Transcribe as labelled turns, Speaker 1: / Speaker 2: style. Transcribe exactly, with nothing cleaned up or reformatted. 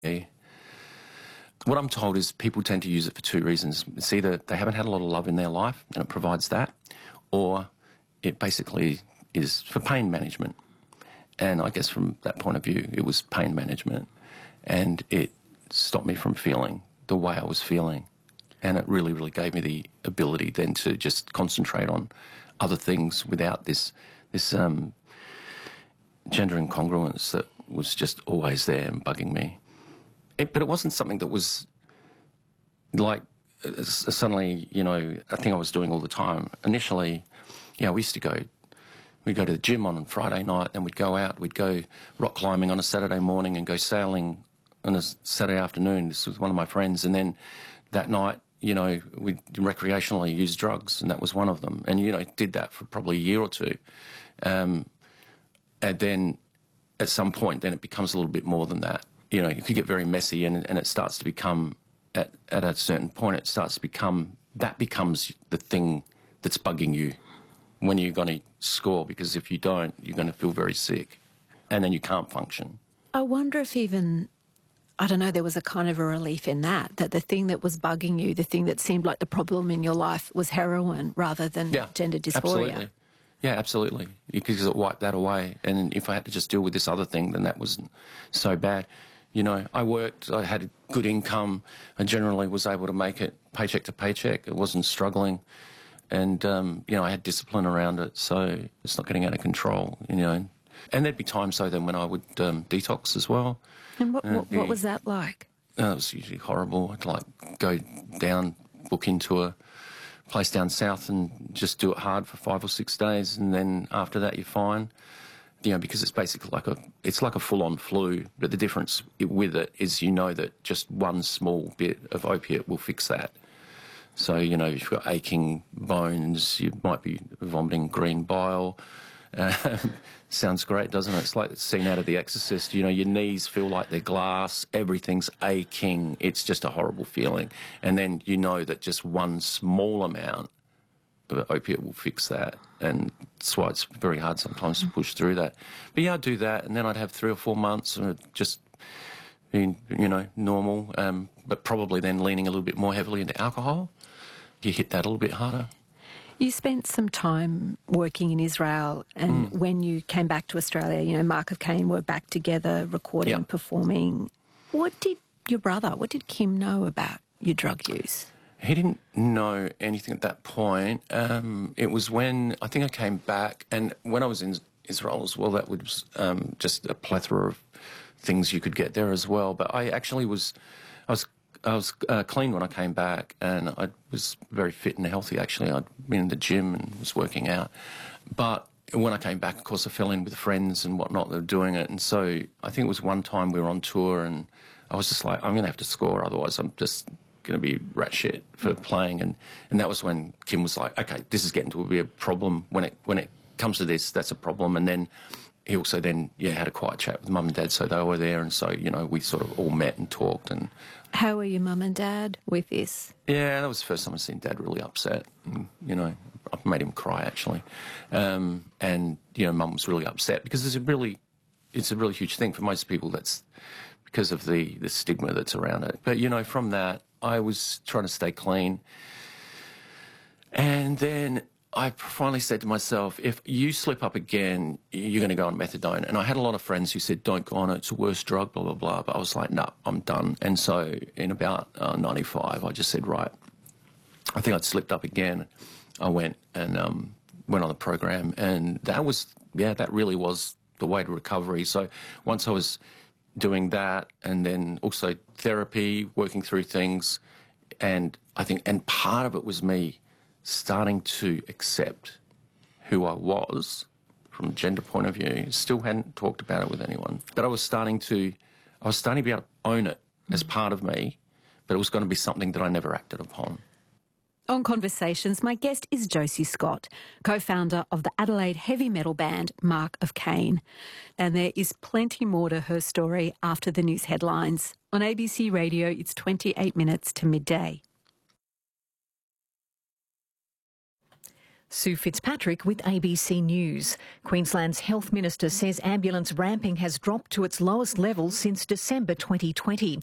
Speaker 1: What I'm told is people tend to use it for two reasons. It's either they haven't had a lot of love in their life and it provides that, or it basically is for pain management. And I guess from that point of view, it was pain management. And it stopped me from feeling the way I was feeling. And it really, really gave me the ability then to just concentrate on other things without this this um, gender incongruence that was just always there and bugging me. It, but it wasn't something that was like uh, suddenly, you know, a thing I was doing all the time. Initially, you know, we used to go, we'd go to the gym on Friday night and we'd go out, we'd go rock climbing on a Saturday morning and go sailing on a Saturday afternoon. This was one of my friends. And then that night, you know, we recreationally used drugs, and that was one of them. And, you know, did that for probably a year or two. Um, and then at some point, then it becomes a little bit more than that. You know, you could get very messy, and, and it starts to become, at, at a certain point, it starts to become, that becomes the thing that's bugging you when you're going to score, because if you don't, you're going to feel very sick, and then you can't function.
Speaker 2: I wonder if even, I don't know, there was a kind of a relief in that, that the thing that was bugging you, the thing that seemed like the problem in your life was heroin rather than
Speaker 1: yeah,
Speaker 2: gender dysphoria.
Speaker 1: Absolutely. Yeah, absolutely. Because it wiped that away. And if I had to just deal with this other thing, then that wasn't so bad. You know, I worked, I had good income, I generally was able to make it paycheck to paycheck. It wasn't struggling. And, um, you know, I had discipline around it, so it's not getting out of control, you know. And there'd be times, though, then when I would um, detox as well.
Speaker 2: And what,
Speaker 1: uh,
Speaker 2: what, what was that like?
Speaker 1: Uh, it was usually horrible. I'd, like, go down, book into a place down south and just do it hard for five or six days, and then after that you're fine. You know, because it's basically like a, it's like a full-on flu, but the difference with it is you know that just one small bit of opiate will fix that. So, you know, if you've got aching bones, you might be vomiting green bile. Uh, sounds great, doesn't it? It's like it's seen out of The Exorcist. You know, your knees feel like they're glass, everything's aching. It's just a horrible feeling. And then you know that just one small amount of opiate will fix that. And that's why it's very hard sometimes to push through that. But yeah, I'd do that, and then I'd have three or four months of just being, you know, normal, um, but probably then leaning a little bit more heavily into alcohol. You hit that a little bit harder.
Speaker 2: You spent some time working in Israel, and mm. when you came back to Australia, you know, Mark of Cain were back together, recording, yep. performing. What did your brother, what did Kim know about your drug use?
Speaker 1: He didn't know anything at that point. Um, it was when, I think I came back, and when I was in Israel as well, that was um, just a plethora of things you could get there as well. But I actually was, I was I was uh, clean when I came back, and I was very fit and healthy, actually. I'd been in the gym and was working out. But when I came back, of course, I fell in with friends and whatnot that were doing it. And so I think it was one time we were on tour, and I was just like, I'm going to have to score, otherwise I'm just going to be rat shit for playing. And, and that was when Kim was like, okay, this is getting to be a problem. When it when it comes to this, that's a problem. And then he also then, yeah, had a quiet chat with Mum and Dad, so they were there. And so, you know, we sort of all met and talked. And
Speaker 2: how were your Mum and Dad with this?
Speaker 1: Yeah, that was the first time I've seen Dad really upset. And, you know, I've made him cry, actually. Um, and, you know, Mum was really upset because it's a really, it's a really huge thing for most people. That's because of the, the stigma that's around it. But, you know, from that, I was trying to stay clean. And then I finally said to myself, if you slip up again, you're going to go on methadone. And I had a lot of friends who said, don't go on it, it's the worst drug, blah, blah, blah. But I was like, no, I'm done. And so in about uh, ninety-five, I just said, right, I think I'd slipped up again. I went and um, went on the program. And that was, yeah, that really was the way to recovery. So once I was doing that, and then also therapy, working through things, and I think, and part of it was me starting to accept who I was from a gender point of view. Still hadn't talked about it with anyone, but I was starting to, I was starting to be able to own it as part of me, but it was going to be something that I never acted upon.
Speaker 2: On Conversations, my guest is Josie Scott, co-founder of the Adelaide heavy metal band Mark of Cain. And there is plenty more to her story after the news headlines. On A B C Radio, it's twenty-eight minutes to midday.
Speaker 3: Sue Fitzpatrick with A B C News. Queensland's Health Minister says ambulance ramping has dropped to its lowest level since December twenty twenty.